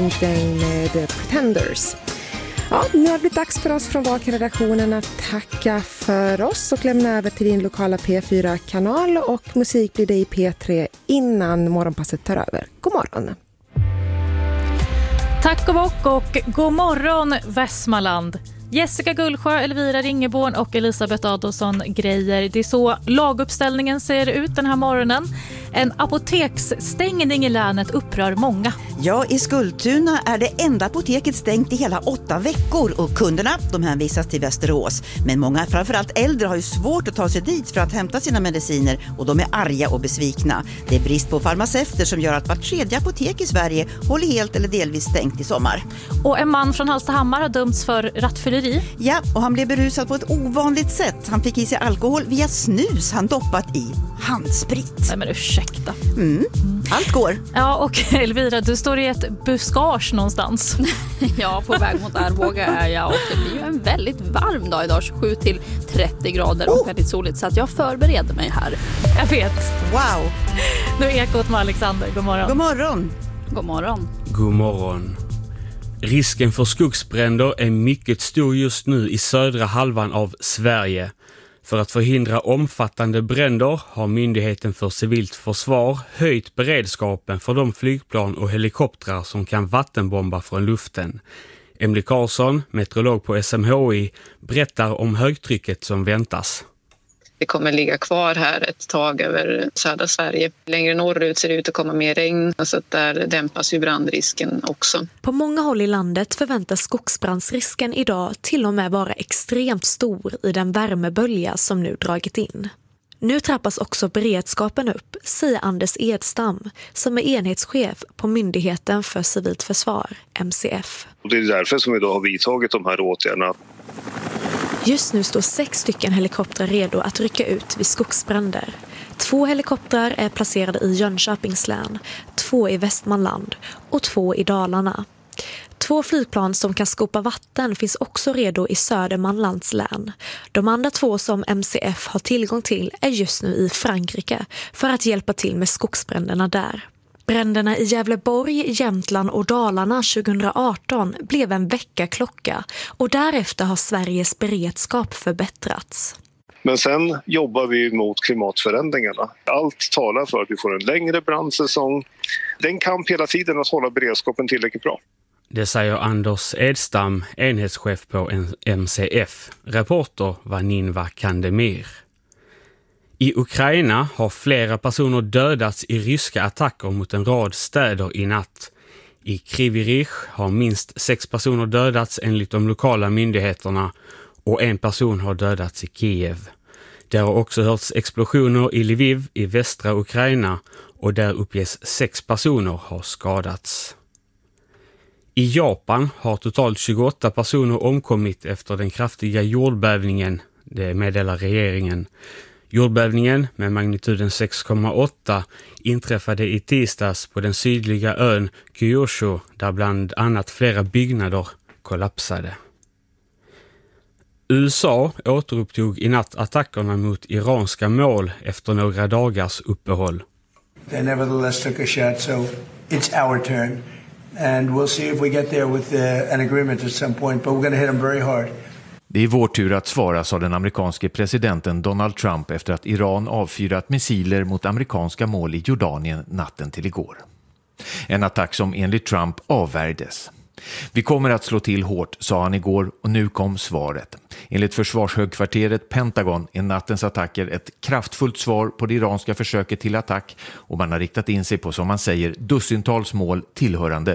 Day med Pretenders. Ja, nu har det blivit dags för oss från Vakredaktionen att tacka för oss och lämna över till din lokala P4-kanal, och musik blir det i P3 innan morgonpasset tar över. God morgon! Tack och bock och god morgon Västmanland. Jessica Gullsjö, Elvira Ringeborn och Elisabeth Adolfsson Grejer. Det är så laguppställningen ser ut den här morgonen. En apoteksstängning i länet upprör många. Ja, i Skultuna är det enda apoteket stängt i hela 8 veckor och kunderna, de hänvisas till Västerås. Men många, framförallt äldre, har ju svårt att ta sig dit för att hämta sina mediciner och de är arga och besvikna. Det är brist på farmaceuter som gör att var tredje apotek i Sverige håller helt eller delvis stängt i sommar. Och en man från Hallstahammar har dömts för rattfylleri. Ja, och han blev berusad på ett ovanligt sätt. Han fick i sig alkohol via snus han doppat i handsprit. Nej, men ursäkta. Allt går. Ja, och Elvira, du står i ett buskage någonstans. Ja, på väg mot Arboga är jag, och det blir ju en väldigt varm dag idag, 27 till 30 grader och väldigt soligt, så att jag förbereder mig här. Jag vet. Wow. Nu är Ekot med Alexander. God morgon. God morgon. God morgon. God morgon. Risken för skogsbränder är mycket stor just nu i södra halvan av Sverige. För att förhindra omfattande bränder har Myndigheten för civilt försvar höjt beredskapen för de flygplan och helikoptrar som kan vattenbomba från luften. Emily Karlsson, meteorolog på SMHI, berättar om högtrycket som väntas. Det kommer ligga kvar här ett tag över södra Sverige. Längre norrut ser det ut att komma mer regn, så att där dämpas ju brandrisken också. På många håll i landet förväntas skogsbrandsrisken idag till och med vara extremt stor i den värmebölja som nu dragit in. Nu trappas också beredskapen upp, säger Anders Edstam, som är enhetschef på Myndigheten för civilt försvar, MCF. Och det är därför som vi då har vidtagit de här åtgärderna. Just nu står 6 stycken helikoptrar redo att rycka ut vid skogsbränder. 2 helikoptrar är placerade i Jönköpings län, 2 i Västmanland och 2 i Dalarna. 2 flygplan som kan skopa vatten finns också redo i Södermanlands län. De andra 2 som MCF har tillgång till är just nu i Frankrike för att hjälpa till med skogsbränderna där. Bränderna i Gävleborg, Jämtland och Dalarna 2018 blev en väckarklocka och därefter har Sveriges beredskap förbättrats. Men sen jobbar vi mot klimatförändringarna. Allt talar för att vi får en längre brandsäsong. Den kamp hela tiden att hålla beredskapen tillräckligt bra. Det säger Anders Edstam, enhetschef på MCF. Reporter var Ninva Kandemir. I Ukraina har flera personer dödats i ryska attacker mot en rad städer i natt. I Kryvyi har minst 6 personer dödats enligt de lokala myndigheterna och 1 person har dödats i Kiev. Det har också hörts explosioner i Lviv i västra Ukraina och där uppges 6 personer har skadats. I Japan har totalt 28 personer omkommit efter den kraftiga jordbävningen, det meddelar regeringen. Jordbävningen med magnituden 6,8 inträffade i tisdags på den sydliga ön Kyushu där bland annat flera byggnader kollapsade. USA återupptog i natt attackerna mot iranska mål efter några dagars uppehåll. They nevertheless took a shot, so it's our turn. And we'll see if we get there with an agreement at some point, but we're going to hit them very hard. Det är vår tur att svara, sa den amerikanske presidenten Donald Trump efter att Iran avfyrat missiler mot amerikanska mål i Jordanien natten till igår. En attack som enligt Trump avvärjdes. Vi kommer att slå till hårt, sa han igår, och nu kom svaret. Enligt försvarshögkvarteret Pentagon är nattens attacker ett kraftfullt svar på det iranska försöket till attack och man har riktat in sig på, som man säger, dussintals mål tillhörande